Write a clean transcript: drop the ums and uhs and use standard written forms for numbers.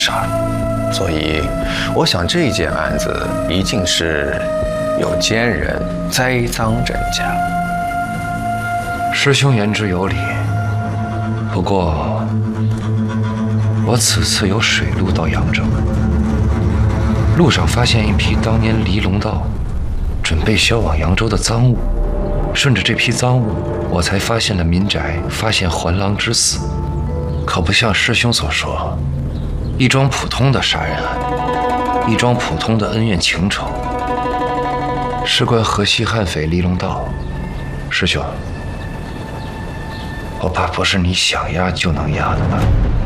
杀，所以我想这件案子一定是有奸人栽赃人家。 师兄言之有理，不过我此次有水路到扬州，路上发现一批当年黎龙道准备销往扬州的赃物，顺着这批赃物，我才发现了民宅，发现还郎之死，可不像师兄所说，一桩普通的杀人案，一桩普通的恩怨情仇，事关河西悍匪黎龙道。师兄，我怕不是你想压就能压的吧？